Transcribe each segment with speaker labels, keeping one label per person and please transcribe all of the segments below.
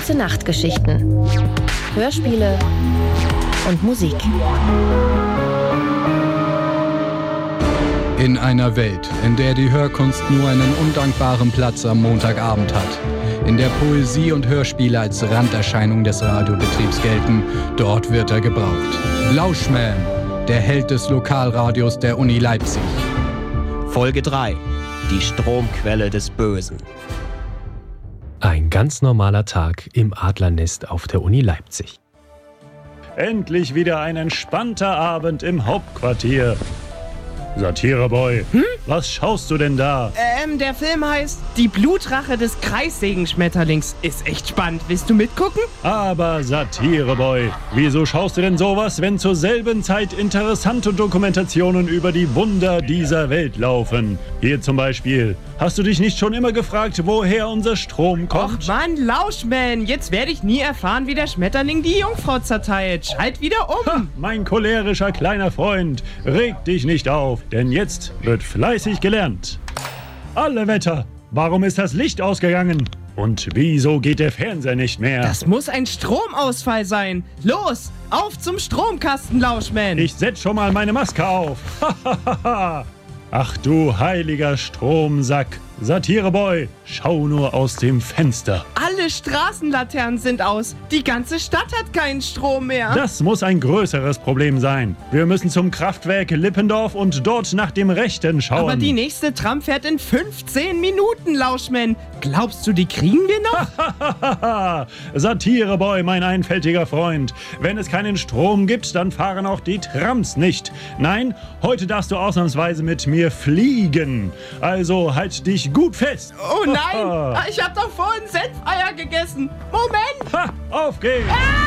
Speaker 1: Gute-Nacht-Geschichten, Hörspiele und Musik.
Speaker 2: In einer Welt, in der die Hörkunst nur einen undankbaren Platz am Montagabend hat, in der Poesie und Hörspiele als Randerscheinung des Radiobetriebs gelten, dort wird er gebraucht. Lauschman, der Held des Lokalradios der Uni Leipzig.
Speaker 3: Folge 3. Die Stromquelle des Bösen.
Speaker 4: Ein ganz normaler Tag im Adlernest auf der Uni Leipzig.
Speaker 5: Endlich wieder ein entspannter Abend im Hauptquartier. Satireboy, was schaust du denn da?
Speaker 6: Der Film heißt Die Blutrache des Kreissägenschmetterlings. Ist echt spannend. Willst du mitgucken?
Speaker 5: Aber Satireboy, wieso schaust du denn sowas, wenn zur selben Zeit interessante Dokumentationen über die Wunder dieser Welt laufen? Hier zum Beispiel. Hast du dich nicht schon immer gefragt, woher unser Strom kommt?
Speaker 6: Och Mann, Lauschman, jetzt werde ich nie erfahren, wie der Schmetterling die Jungfrau zerteilt. Schalt wieder um.
Speaker 5: Ha, mein cholerischer kleiner Freund, reg dich nicht auf, denn jetzt wird fleißig gelernt. Alle Wetter, warum ist das Licht ausgegangen? Und wieso geht der Fernseher nicht mehr?
Speaker 6: Das muss ein Stromausfall sein. Los, auf zum Stromkasten, Lauschman.
Speaker 5: Ich setz schon mal meine Maske auf. Ach du heiliger Stromsack. Satireboy, schau nur aus dem Fenster.
Speaker 6: Alle Straßenlaternen sind aus. Die ganze Stadt hat keinen Strom mehr.
Speaker 5: Das muss ein größeres Problem sein. Wir müssen zum Kraftwerk Lippendorf und dort nach dem Rechten schauen.
Speaker 6: Aber die nächste Tram fährt in 15 Minuten, Lauschman. Glaubst du, die kriegen wir noch?
Speaker 5: Satireboy, mein einfältiger Freund. Wenn es keinen Strom gibt, dann fahren auch die Trams nicht. Nein, heute darfst du ausnahmsweise mit mir fliegen. Also halt dich gut fest.
Speaker 6: Oh nein, ich hab doch vorhin Senfeier gegessen. Moment.
Speaker 5: Ha, auf geht's.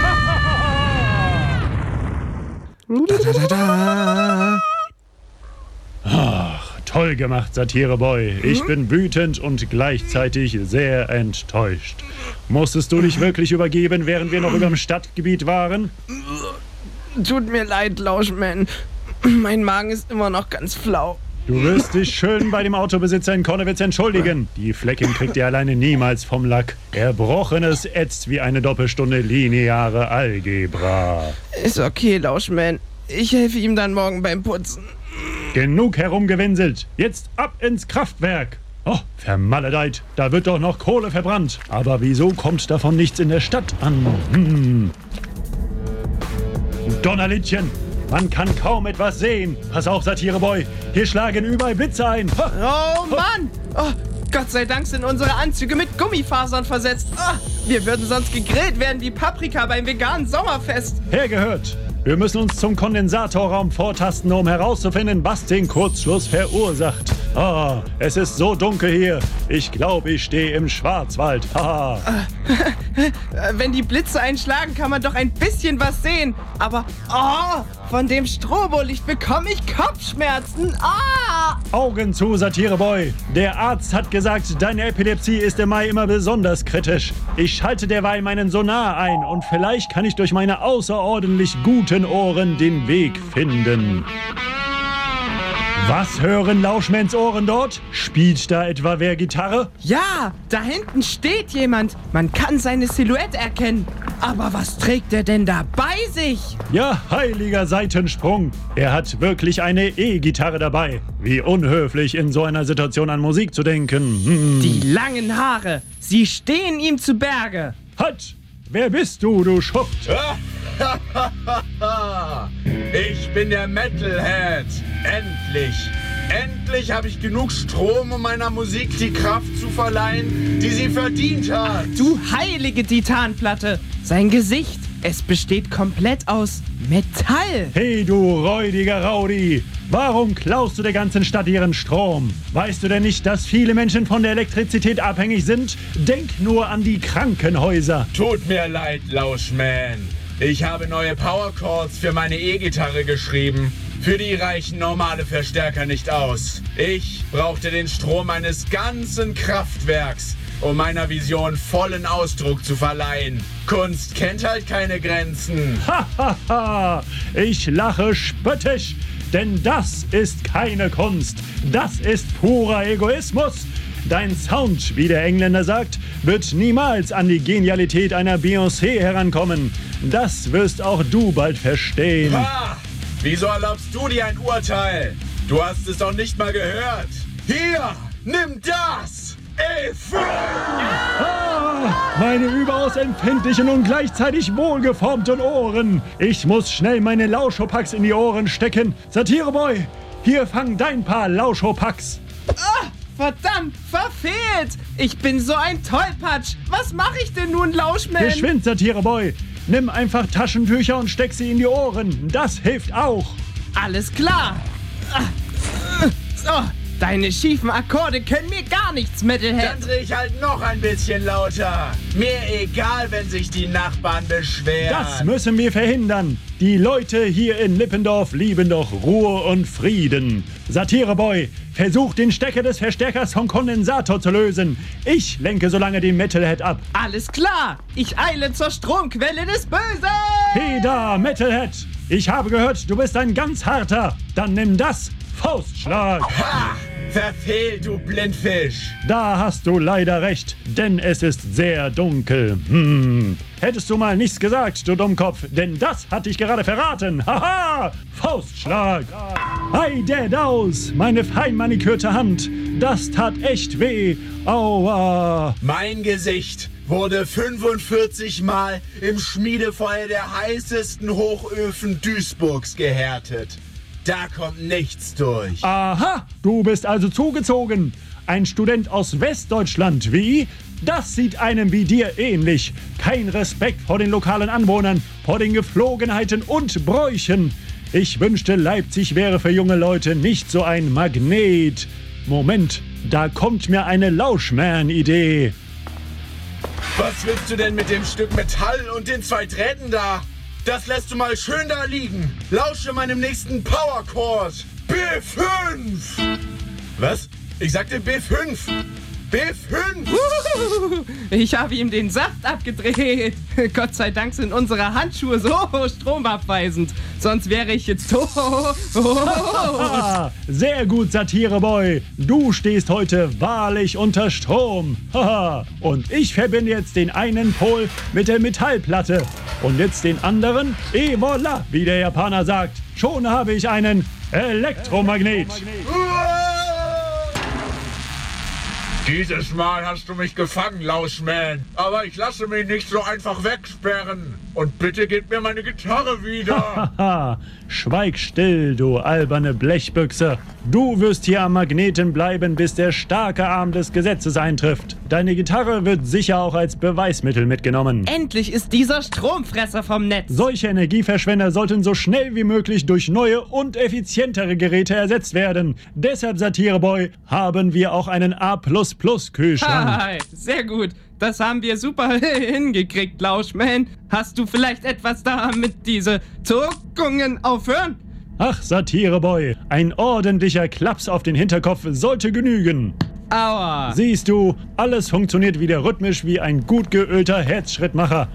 Speaker 5: Ach, toll gemacht, Satireboy. Ich bin wütend und gleichzeitig sehr enttäuscht. Musstest du dich wirklich übergeben, während wir noch über dem Stadtgebiet waren?
Speaker 6: Tut mir leid, Lauschman. Mein Magen ist immer noch ganz flau.
Speaker 5: Du wirst dich schön bei dem Autobesitzer in Konnewitz entschuldigen. Die Flecken kriegt ihr alleine niemals vom Lack. Erbrochenes ätzt wie eine Doppelstunde lineare Algebra.
Speaker 6: Ist okay, Lauschman. Ich helfe ihm dann morgen beim Putzen.
Speaker 5: Genug herumgewinselt. Jetzt ab ins Kraftwerk. Oh, vermaledeit. Da wird doch noch Kohle verbrannt. Aber wieso kommt davon nichts in der Stadt an? Donnerlittchen. Man kann kaum etwas sehen. Pass auf, Satireboy. Hier schlagen überall Blitze ein.
Speaker 6: Oh Mann! Oh, Gott sei Dank sind unsere Anzüge mit Gummifasern versetzt. Oh, wir würden sonst gegrillt werden wie Paprika beim veganen Sommerfest.
Speaker 5: Hergehört. Wir müssen uns zum Kondensatorraum vortasten, um herauszufinden, was den Kurzschluss verursacht. Ah, es ist so dunkel hier. Ich glaube, ich stehe im Schwarzwald. Haha.
Speaker 6: Wenn die Blitze einschlagen, kann man doch ein bisschen was sehen. Aber, von dem Strobolicht bekomme ich Kopfschmerzen.
Speaker 5: Augen zu, Satireboy. Der Arzt hat gesagt, deine Epilepsie ist im Mai immer besonders kritisch. Ich schalte derweil meinen Sonar ein und vielleicht kann ich durch meine außerordentlich guten Ohren den Weg finden. Was hören Lauschmans Ohren dort? Spielt da etwa wer Gitarre?
Speaker 6: Ja, da hinten steht jemand. Man kann seine Silhouette erkennen. Aber was trägt er denn da bei sich?
Speaker 5: Ja, heiliger Seitensprung. Er hat wirklich eine E-Gitarre dabei. Wie unhöflich, in so einer Situation an Musik zu denken.
Speaker 6: Die langen Haare, sie stehen ihm zu Berge.
Speaker 5: Halt! Wer bist du, du Schuft?
Speaker 7: Ich bin der Metalhead. Endlich habe ich genug Strom, um meiner Musik die Kraft zu verleihen, die sie verdient hat.
Speaker 6: Du heilige Titanplatte. Sein Gesicht, es besteht komplett aus Metall.
Speaker 5: Hey, du räudiger Rowdy. Warum klaust du der ganzen Stadt ihren Strom? Weißt du denn nicht, dass viele Menschen von der Elektrizität abhängig sind? Denk nur an die Krankenhäuser.
Speaker 7: Tut mir leid, Lauschman. Ich habe neue Powerchords für meine E-Gitarre geschrieben. Für die reichen normale Verstärker nicht aus. Ich brauchte den Strom eines ganzen Kraftwerks, um meiner Vision vollen Ausdruck zu verleihen. Kunst kennt halt keine Grenzen.
Speaker 5: Hahaha, ich lache spöttisch, denn das ist keine Kunst. Das ist purer Egoismus. Dein Sound, wie der Engländer sagt, wird niemals an die Genialität einer Beyoncé herankommen. Das wirst auch du bald verstehen.
Speaker 7: Ha! Wieso erlaubst du dir ein Urteil? Du hast es doch nicht mal gehört. Hier, nimm das!
Speaker 5: Meine überaus empfindlichen und gleichzeitig wohlgeformten Ohren. Ich muss schnell meine Lauschopax in die Ohren stecken. Satireboy, hier fang dein paar Lauschopax.
Speaker 6: Verdammt, verfehlt! Ich bin so ein Tollpatsch. Was mache ich denn nun, Lauschman?
Speaker 5: Geschwind, Satireboy. Nimm einfach Taschentücher und steck sie in die Ohren. Das hilft auch.
Speaker 6: Alles klar. So, deine schiefen Akkorde können mir gar nichts, Metalhead.
Speaker 7: Dann dreh ich halt noch ein bisschen lauter. Mir egal, wenn sich die Nachbarn beschweren.
Speaker 5: Das müssen wir verhindern. Die Leute hier in Lippendorf lieben doch Ruhe und Frieden. Satireboy, versuch den Stecker des Verstärkers vom Kondensator zu lösen. Ich lenke so lange den Metalhead ab.
Speaker 6: Alles klar. Ich eile zur Stromquelle des Bösen.
Speaker 5: Hey da, Metalhead. Ich habe gehört, du bist ein ganz harter. Dann nimm das. Faustschlag.
Speaker 7: Ha! Verfehlt, du Blindfisch.
Speaker 5: Da hast du leider recht, denn es ist sehr dunkel. Hättest du mal nichts gesagt, du Dummkopf, denn das hat dich gerade verraten. Haha! Faustschlag. Ei, der Daus, meine fein manikürte Hand. Das tat echt weh. Aua.
Speaker 7: Mein Gesicht wurde 45 Mal im Schmiedefeuer der heißesten Hochöfen Duisburgs gehärtet. Da kommt nichts durch.
Speaker 5: Aha, du bist also zugezogen. Ein Student aus Westdeutschland, wie? Das sieht einem wie dir ähnlich. Kein Respekt vor den lokalen Anwohnern, vor den Gepflogenheiten und Bräuchen. Ich wünschte, Leipzig wäre für junge Leute nicht so ein Magnet. Moment, da kommt mir eine Lauschman-Idee.
Speaker 7: Was willst du denn mit dem Stück Metall und den 2 Drähten da? Das lässt du mal schön da liegen. Lausche meinem nächsten Powerchord. B5. Was? Ich sagte B5. B5.
Speaker 6: Ich habe ihm den Saft abgedreht. Gott sei Dank sind unsere Handschuhe so stromabweisend. Sonst wäre ich jetzt tot.
Speaker 5: Sehr gut, Satireboy. Du stehst heute wahrlich unter Strom. Und ich verbinde jetzt den einen Pol mit der Metallplatte. Und jetzt den anderen, et voilà, wie der Japaner sagt. Schon habe ich einen Elektromagnet.
Speaker 7: Dieses Mal hast du mich gefangen, Lauschman. Aber ich lasse mich nicht so einfach wegsperren. Und bitte gib mir meine Gitarre wieder.
Speaker 5: Haha, schweig still, du alberne Blechbüchse. Du wirst hier am Magneten bleiben, bis der starke Arm des Gesetzes eintrifft. Deine Gitarre wird sicher auch als Beweismittel mitgenommen.
Speaker 6: Endlich ist dieser Stromfresser vom Netz.
Speaker 5: Solche Energieverschwender sollten so schnell wie möglich durch neue und effizientere Geräte ersetzt werden. Deshalb, Satireboy, haben wir auch einen A++-Kühlschrank.
Speaker 6: Hi, sehr gut. Das haben wir super hingekriegt, Lauschman. Hast du vielleicht etwas damit diese Zuckungen aufhören?
Speaker 5: Ach, Satireboy, ein ordentlicher Klaps auf den Hinterkopf sollte genügen.
Speaker 6: Aua.
Speaker 5: Siehst du, alles funktioniert wieder rhythmisch wie ein gut geölter Herzschrittmacher.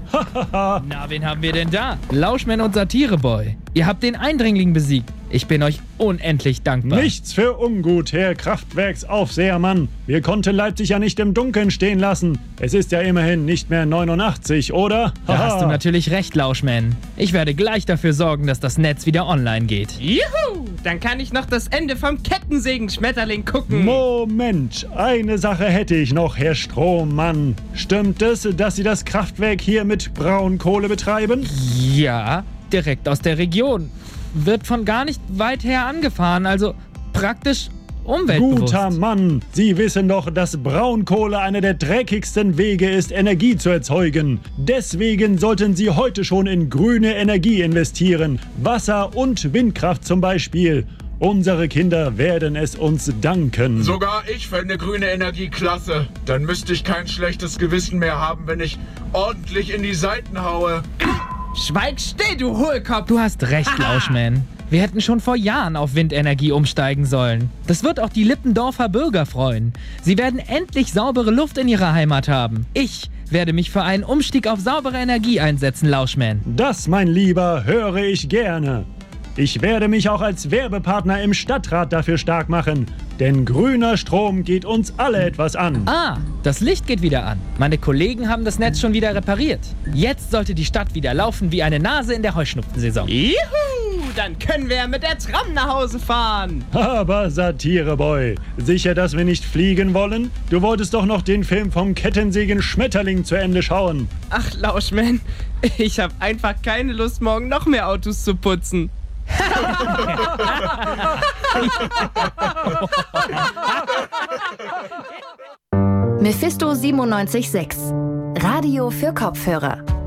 Speaker 8: Na, wen haben wir denn da? Lauschman und Satireboy. Ihr habt den Eindringling besiegt. Ich bin euch unendlich dankbar.
Speaker 5: Nichts für ungut, Herr Kraftwerksaufsehermann. Wir konnten Leipzig ja nicht im Dunkeln stehen lassen. Es ist ja immerhin nicht mehr 89, oder?
Speaker 8: Da hast du natürlich recht, Lauschman. Ich werde gleich dafür sorgen, dass das Netz wieder online geht.
Speaker 6: Juhu! Dann kann ich noch das Ende vom Kettensägen-Schmetterling gucken.
Speaker 5: Moment, eine Sache hätte ich noch, Herr Strommann. Stimmt es, dass Sie das Kraftwerk hier mit Braunkohle betreiben?
Speaker 8: Ja, direkt aus der Region. Wird von gar nicht weit her angefahren, also praktisch umweltbewusst.
Speaker 5: Guter Mann, Sie wissen doch, dass Braunkohle einer der dreckigsten Wege ist, Energie zu erzeugen. Deswegen sollten Sie heute schon in grüne Energie investieren. Wasser- und Windkraft zum Beispiel. Unsere Kinder werden es uns danken.
Speaker 7: Sogar ich fände grüne Energie klasse. Dann müsste ich kein schlechtes Gewissen mehr haben, wenn ich ordentlich in die Seiten haue.
Speaker 6: Schweig still, du Hohlkopf!
Speaker 8: Du hast recht, Lauschman. Wir hätten schon vor Jahren auf Windenergie umsteigen sollen. Das wird auch die Lippendorfer Bürger freuen. Sie werden endlich saubere Luft in ihrer Heimat haben. Ich werde mich für einen Umstieg auf saubere Energie einsetzen, Lauschman.
Speaker 5: Das, mein Lieber, höre ich gerne. Ich werde mich auch als Werbepartner im Stadtrat dafür stark machen. Denn grüner Strom geht uns alle etwas an.
Speaker 8: Ah, das Licht geht wieder an. Meine Kollegen haben das Netz schon wieder repariert. Jetzt sollte die Stadt wieder laufen wie eine Nase in der Heuschnupfensaison.
Speaker 6: Juhu, dann können wir mit der Tram nach Hause fahren.
Speaker 5: Aber Satireboy, sicher, dass wir nicht fliegen wollen? Du wolltest doch noch den Film vom Kettensägen Schmetterling zu Ende schauen.
Speaker 6: Ach, Lauschman, ich habe einfach keine Lust, morgen noch mehr Autos zu putzen.
Speaker 1: Mephisto 97.6 Radio für Kopfhörer.